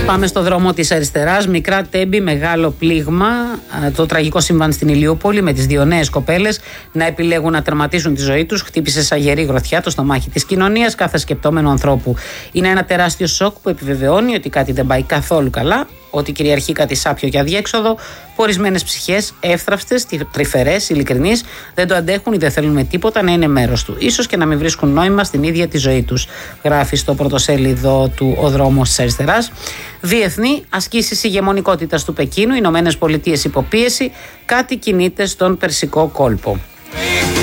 Πάμε στο δρόμο της αριστεράς. Μικρά Τέμπη, μεγάλο πλήγμα. Το τραγικό συμβάν στην Ηλιούπολη με τις δύο νέες κοπέλες να επιλέγουν να τερματίσουν τη ζωή τους. Χτύπησε σαν γερή γροθιά το στομάχι της κοινωνίας κάθε σκεπτόμενου ανθρώπου. Είναι ένα τεράστιο σοκ που επιβεβαιώνει ότι κάτι δεν πάει καθόλου καλά, ότι κυριαρχεί κάτι σάπιο και αδιέξοδο, που ορισμένες ψυχές εύθραυστες, τρυφερές, ειλικρινείς, δεν το αντέχουν ή δεν θέλουν με τίποτα να είναι μέρος του. Ίσως και να μην βρίσκουν νόημα στην ίδια τη ζωή τους. Γράφει στο πρωτοσέλιδο του Ο Δρόμος της Αριστεράς. Διεθνή ασκήσεις ηγεμονικότητας του Πεκίνου, Ηνωμένες Πολιτείες υποπίεση, κάτι κινείται στον Περσικό κόλπο.